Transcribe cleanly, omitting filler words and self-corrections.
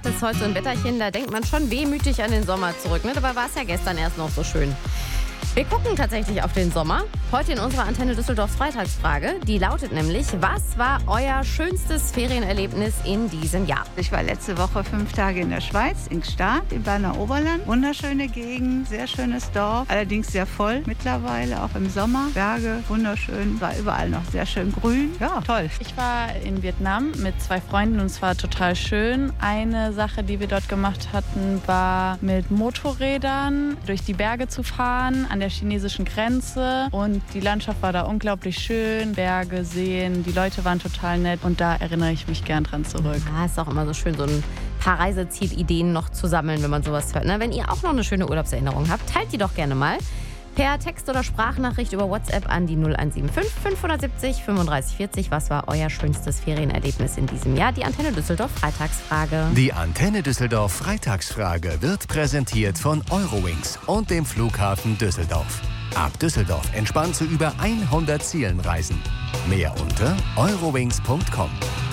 ist heute so ein Wetterchen, da denkt man schon wehmütig an den Sommer zurück. Ne? Dabei war es ja gestern erst noch so schön. Wir gucken tatsächlich auf den Sommer. Heute in unserer Antenne Düsseldorfs Freitagsfrage. Die lautet nämlich, was war euer schönstes Ferienerlebnis in diesem Jahr? Ich war letzte Woche 5 Tage in der Schweiz, in Gstaad, im Berner Oberland. Wunderschöne Gegend, sehr schönes Dorf, allerdings sehr voll mittlerweile, auch im Sommer. Berge, wunderschön, war überall noch sehr schön grün. Ja, toll. Ich war in Vietnam mit 2 Freunden und es war total schön. Eine Sache, die wir dort gemacht hatten, war mit Motorrädern durch die Berge zu fahren, an der chinesischen Grenze. Und die Landschaft war da unglaublich schön, Berge, Seen, die Leute waren total nett und da erinnere ich mich gern dran zurück. Ja, ist auch immer so schön, so ein paar Reisezielideen noch zu sammeln, wenn man sowas hört. Ne? Wenn ihr auch noch eine schöne Urlaubserinnerung habt, teilt die doch gerne mal. Per Text- oder Sprachnachricht über WhatsApp an die 0175 570 35 40. Was war euer schönstes Ferienerlebnis in diesem Jahr? Die Antenne Düsseldorf Freitagsfrage. Die Antenne Düsseldorf Freitagsfrage wird präsentiert von Eurowings und dem Flughafen Düsseldorf. Ab Düsseldorf entspannt zu über 100 Zielen reisen. Mehr unter eurowings.com.